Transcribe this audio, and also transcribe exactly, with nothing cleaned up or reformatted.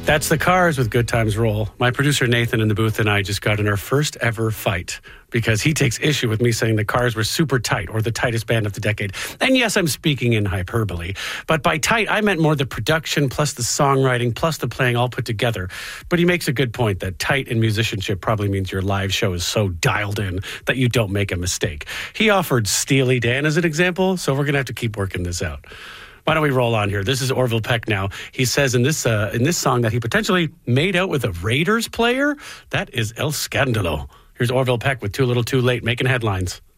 That's the Cars with Good Times Roll. My producer Nathan in the booth and I just got in our first ever fight because he takes issue with me saying the Cars were super tight or the tightest band of the decade. And yes, I'm speaking in hyperbole. But by tight, I meant more the production plus the songwriting plus the playing all put together. But he makes a good point that tight in musicianship probably means your live show is so dialed in that you don't make a mistake. He offered Steely Dan as an example, so we're going to have to keep working this out. Why don't we roll on here? This is Orville Peck now. He says in this uh, in this song that he potentially made out with a Raiders player. That is El Scandalo. Here's Orville Peck with Too Little Too Late making headlines.